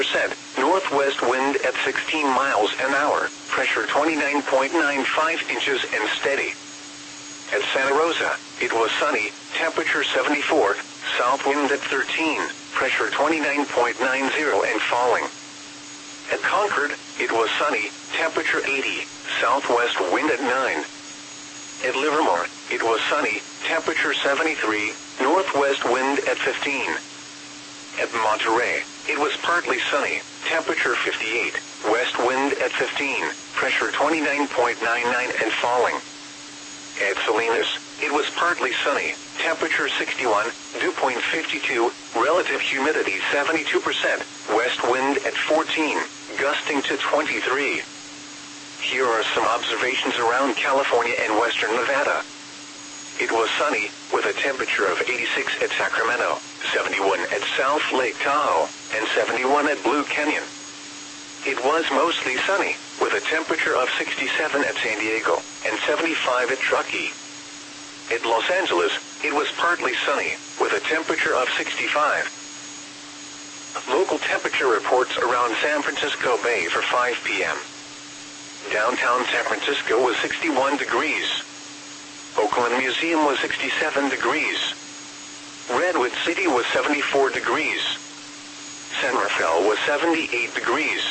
Northwest wind at 16 miles an hour, pressure 29.95 inches and steady. At Santa Rosa, it was sunny, temperature 74, south wind at 13, pressure 29.90 and falling. At Concord, it was sunny, temperature 80, southwest wind at 9. At Livermore, it was sunny, temperature 73, northwest wind at 15. At Monterey, it was partly sunny, temperature 58, west wind at 15, pressure 29.99 and falling. At Salinas, it was partly sunny, temperature 61, dew point 52, relative humidity 72%, west wind at 14, gusting to 23. Here are some observations around California and western Nevada. It was sunny, with a temperature of 86 at Sacramento, 71 at South Lake Tahoe, and 71 at Blue Canyon. It was mostly sunny, with a temperature of 67 at San Diego, and 75 at Truckee. At Los Angeles, it was partly sunny, with a temperature of 65. Local temperature reports around San Francisco Bay for 5 p.m. Downtown San Francisco was 61 degrees. Oakland Museum was 67 degrees. Redwood City was 74 degrees. San Rafael was 78 degrees.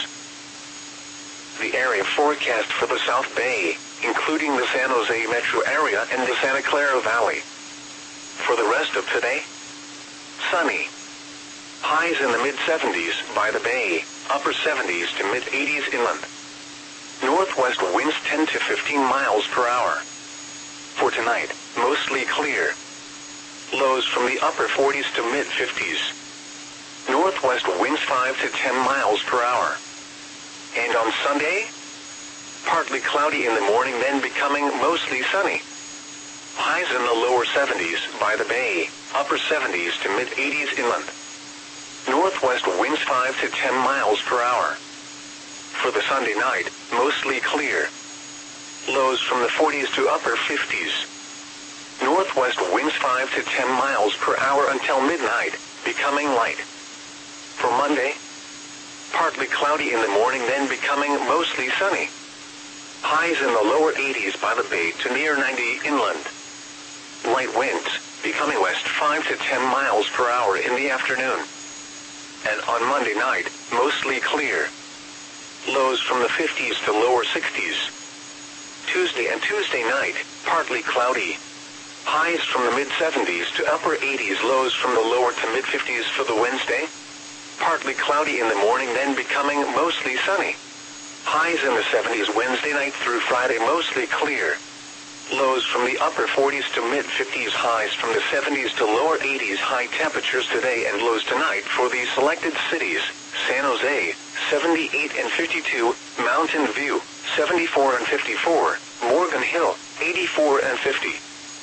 The area forecast for the South Bay, including the San Jose metro area and the Santa Clara Valley. For the rest of today, sunny. Highs in the mid-70s by the Bay, upper 70s to mid-80s inland. Northwest winds 10 to 15 miles per hour. For tonight, mostly clear. Lows from the upper 40s to mid-50s. Northwest winds 5 to 10 miles per hour. And on Sunday, partly cloudy in the morning, then becoming mostly sunny. Highs in the lower 70s by the Bay, upper 70s to mid-80s inland. Northwest winds 5 to 10 miles per hour. For the Sunday night, mostly clear. Lows from the 40s to upper 50s. Northwest winds 5 to 10 miles per hour until midnight, becoming light. For Monday, partly cloudy in the morning, then becoming mostly sunny. Highs in the lower 80s by the Bay to near 90 inland. Light winds, becoming west 5 to 10 miles per hour in the afternoon. And on Monday night, mostly clear. Lows from the 50s to lower 60s. Tuesday and Tuesday night, partly cloudy. Highs from the mid-70s to upper 80s, lows from the lower to mid-50s for the Wednesday. Partly cloudy in the morning, then becoming mostly sunny. Highs in the 70s Wednesday night through Friday, mostly clear. Lows from the upper 40s to mid-50s, highs from the 70s to lower 80s, high temperatures today and lows tonight for the selected cities: San Jose, 78 and 52, Mountain View, 74 and 54, Morgan Hill, 84 and 50.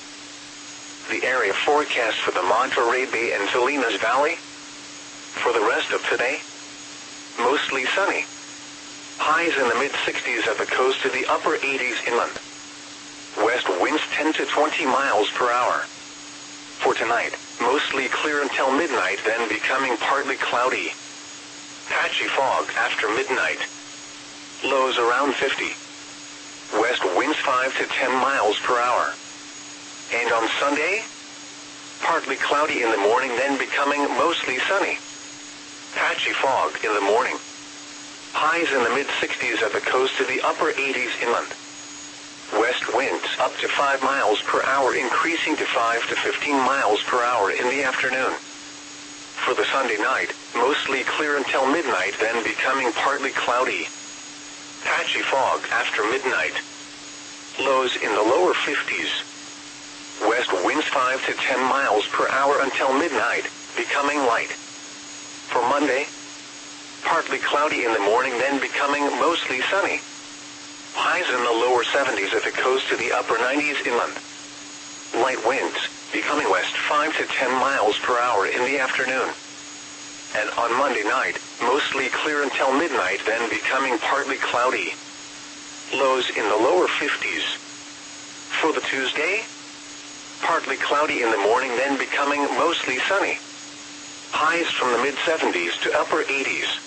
The area forecast for the Monterey Bay and Salinas Valley. For the rest of today, mostly sunny. Highs in the mid-60s at the coast to the upper 80s inland. West winds 10 to 20 miles per hour. For tonight, mostly clear until midnight, then becoming partly cloudy. Patchy fog after midnight. Lows around 50. West winds 5 to 10 miles per hour. And on Sunday, partly cloudy in the morning, then becoming mostly sunny. Patchy fog in the morning. Highs in the mid-60s at the coast to the upper 80s inland. West winds up to 5 miles per hour, increasing to 5 to 15 miles per hour in the afternoon. For the Sunday night, mostly clear until midnight, then becoming partly cloudy. Patchy fog after midnight. Lows in the lower 50s. West winds 5 to 10 miles per hour until midnight, becoming light. For Monday, partly cloudy in the morning, then becoming mostly sunny. Highs in the lower 70s at the coast to the upper 90s inland. Light winds, becoming west 5 to 10 miles per hour in the afternoon. And on Monday night, mostly clear until midnight, then becoming partly cloudy. Lows in the lower 50s. For the Tuesday, partly cloudy in the morning, then becoming mostly sunny. Highs from the mid-70s to upper 80s.